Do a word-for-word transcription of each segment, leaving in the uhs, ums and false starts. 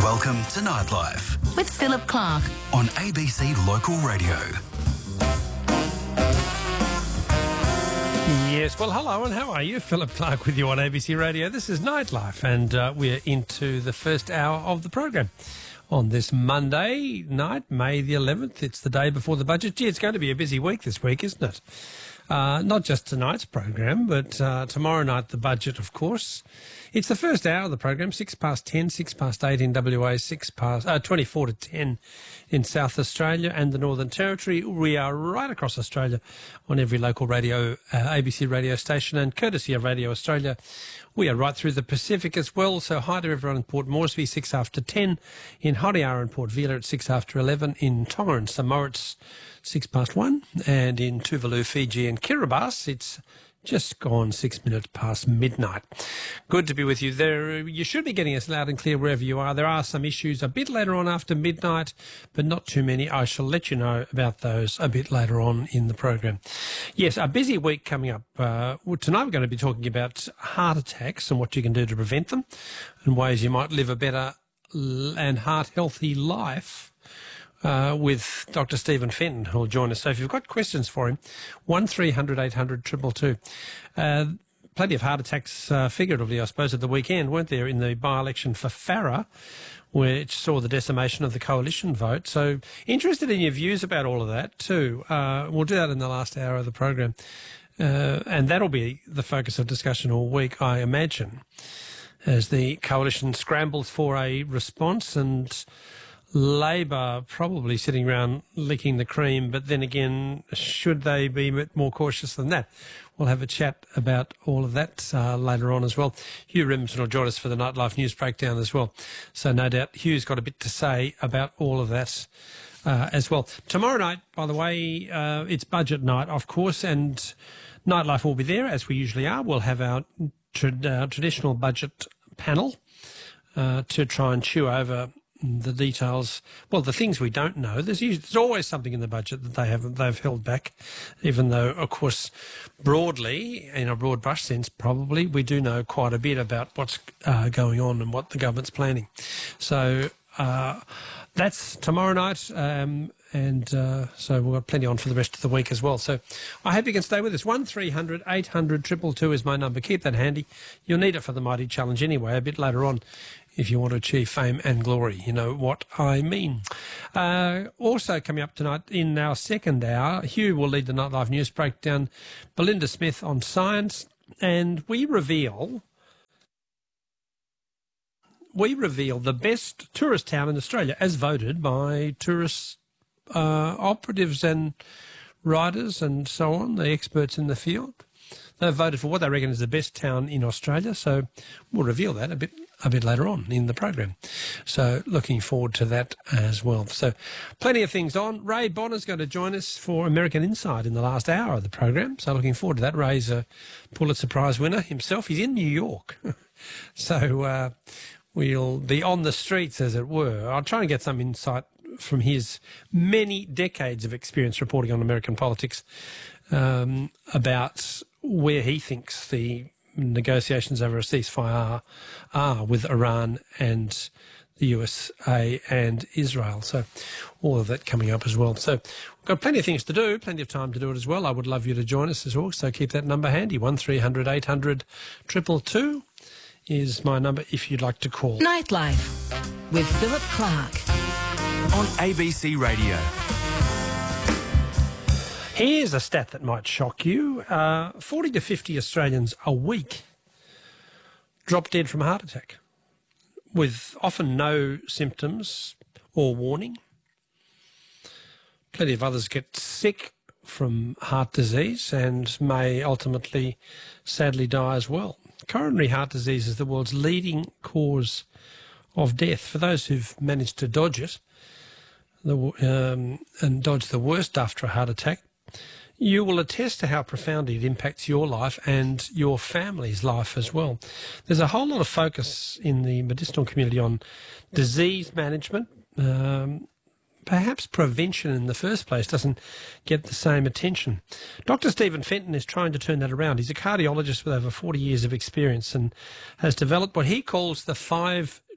Welcome to Nightlife with Philip Clark on A B C Local Radio. Yes, well, hello and how are you? Philip Clark with you on A B C Radio. This is Nightlife and uh, we're into the first hour of the program. On this Monday night, May the eleventh, it's the day before the budget. Gee, it's going to be a busy week this week, isn't it? Uh, not just tonight's program, but uh, tomorrow night, the budget, of course. It's the first hour of the program, six past ten, six past eight in W A, six past, uh, twenty-four to ten in South Australia and the Northern Territory. We are right across Australia on every local radio, uh, A B C radio station, and courtesy of Radio Australia, we are right through the Pacific as well. So hi to everyone in Port Moresby, six after ten, in Honiara and Port Vila at six after eleven, in Tonga and Saint Moritz, six past one, and in Tuvalu, Fiji and Kiribati, it's just gone six minutes past midnight. Good to be with you there. You should be getting us loud and clear wherever you are. There are some issues a bit later on after midnight, but not too many. I shall let you know about those a bit later on in the program. Yes, a busy week coming up. Uh, well, tonight we're going to be talking about heart attacks and what you can do to prevent them and ways you might live a better and heart-healthy life. Uh, with Doctor Stephen Fenton, who will join us. So if you've got questions for him, one three hundred eight hundred two two two. Uh, plenty of heart attacks, uh, figuratively, I suppose, at the weekend, weren't there, in the by-election for Farrer, which saw the decimation of the coalition vote. So interested in your views about all of that too. Uh, we'll do that in the last hour of the program. Uh, and that'll be the focus of discussion all week, I imagine, as the coalition scrambles for a response, and Labor probably sitting around licking the cream, but then again, should they be a bit more cautious than that? We'll have a chat about all of that uh, later on as well. Hugh Rimmington will join us for the Nightlife News Breakdown as well. So no doubt Hugh's got a bit to say about all of that uh, as well. Tomorrow night, by the way, uh, it's budget night, of course, and Nightlife will be there, as we usually are. We'll have our, tra- our traditional budget panel uh, to try and chew over the details, well, the things we don't know. There's, usually, there's always something in the budget that they have they've held back, even though, of course, broadly, in a broad brush sense, probably we do know quite a bit about what's uh, going on and what the government's planning. So uh, that's tomorrow night, um, and uh, so we've got plenty on for the rest of the week as well. So I hope you can stay with us. one three hundred eight hundred two two two is my number. Keep that handy. You'll need it for the Mighty Challenge anyway, a bit later on, if you want to achieve fame and glory. You know what I mean. Uh, also coming up tonight in our second hour, Hugh will lead the Nightlife News Breakdown, Belinda Smith on science, and we reveal... we reveal the best tourist town in Australia as voted by tourist uh, operatives and riders and so on, the experts in the field. They've voted for what they reckon is the best town in Australia, so we'll reveal that a bit a bit later on in the program. So looking forward to that as well. So plenty of things on. Ray Bonner's going to join us for American Insight in the last hour of the program, so looking forward to that. Ray's a Pulitzer Prize winner himself. He's in New York. so uh, we'll be on the streets, as it were. I'll try and get some insight from his many decades of experience reporting on American politics um, about where he thinks the negotiations over a ceasefire are with Iran and the U S A and Israel. So all of that coming up as well. So we've got plenty of things to do, plenty of time to do it as well. I would love you to join us as well, so keep that number handy. one three hundred eight hundred two two two is my number if you'd like to call. Nightlife with Philip Clark on A B C Radio. Here's a stat that might shock you. Uh, forty to fifty Australians a week drop dead from a heart attack, with often no symptoms or warning. Plenty of others get sick from heart disease and may ultimately, sadly, die as well. Coronary heart disease is the world's leading cause of death. For those who've managed to dodge it the, um, and dodge the worst after a heart attack, you will attest to how profoundly it impacts your life and your family's life as well. There's a whole lot of focus in the medicinal community on disease management. Um, perhaps prevention in the first place doesn't get the same attention. Doctor Stephen Fenton is trying to turn that around. He's a cardiologist with over forty years of experience and has developed what he calls the five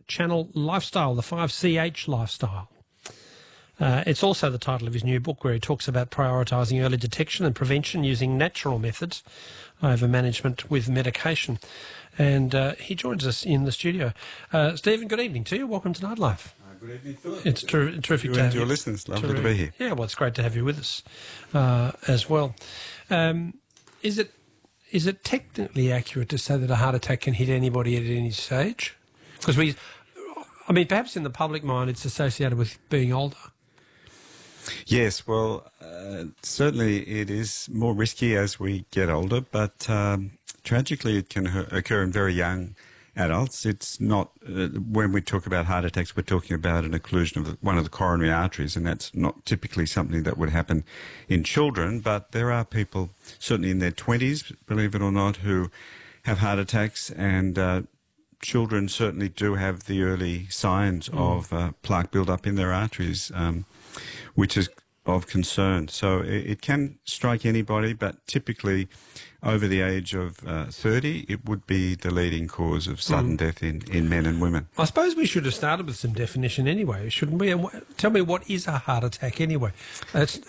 Channel Lifestyle, the five C H lifestyle. Uh, it's also the title of his new book, where he talks about prioritising early detection and prevention using natural methods over management with medication. And uh, he joins us in the studio. Uh, Stephen, good evening to you. Welcome to Nightlife. Uh, good evening, Philip. It's ter- terrific you to have your you. listeners. Lovely Terri- to be here. Yeah, well, it's great to have you with us uh, as well. Um, is it is it technically accurate to say that a heart attack can hit anybody at any stage? Because we, I mean, perhaps in the public mind, it's associated with being older. Yes, well, uh, certainly it is more risky as we get older, but um, tragically it can h- occur in very young adults. It's not, uh, when we talk about heart attacks, we're talking about an occlusion of the, one of the coronary arteries, and that's not typically something that would happen in children, but there are people, certainly in their twenties, believe it or not, who have heart attacks, and uh, children certainly do have the early signs mm. of uh, plaque build-up in their arteries, um, which is of concern. So it, it can strike anybody, but typically over the age of uh, thirty, it would be the leading cause of sudden mm. death in, in men and women. I suppose we should have started with some definition anyway, shouldn't we? And wh- tell me, what is a heart attack anyway? It's,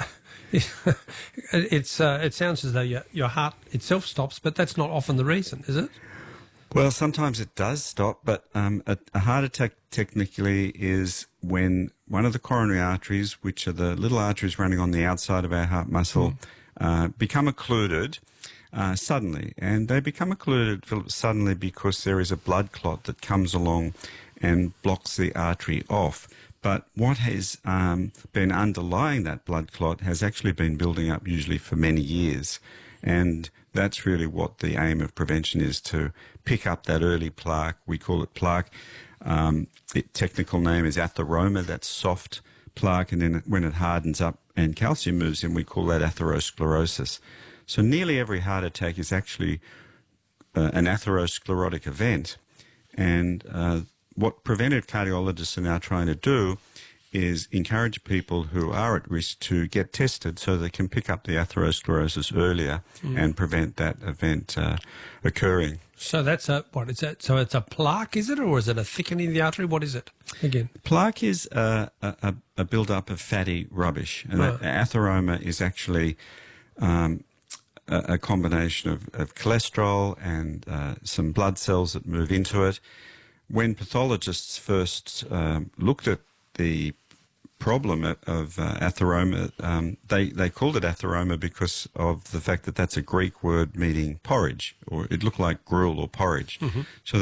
it's uh, it sounds as though your, your heart itself stops, but that's not often the reason, is it? Well, sometimes it does stop, but um, a, a heart attack technically is when one of the coronary arteries, which are the little arteries running on the outside of our heart muscle, mm. uh, become occluded uh, suddenly. And they become occluded suddenly because there is a blood clot that comes along and blocks the artery off. But what has um, been underlying that blood clot has actually been building up usually for many years. And that's really what the aim of prevention is, to pick up that early plaque. We call it plaque. Um, its technical name is atheroma, that's soft plaque, and then when it hardens up and calcium moves in, we call that atherosclerosis. So nearly every heart attack is actually uh, an atherosclerotic event, and uh, what preventive cardiologists are now trying to do is encourage people who are at risk to get tested so they can pick up the atherosclerosis earlier mm. and prevent that event uh, occurring. So that's a, what is that? So it's a plaque, is it, or is it a thickening of the artery? What is it, again? Plaque is a, a, a build-up of fatty rubbish, and oh. atheroma is actually um, a, a combination of, of cholesterol and uh, some blood cells that move into it. When pathologists first um, looked at the problem of uh, atheroma, um, they, they called it atheroma because of the fact that that's a Greek word meaning porridge, or it looked like gruel or porridge. Mm-hmm. So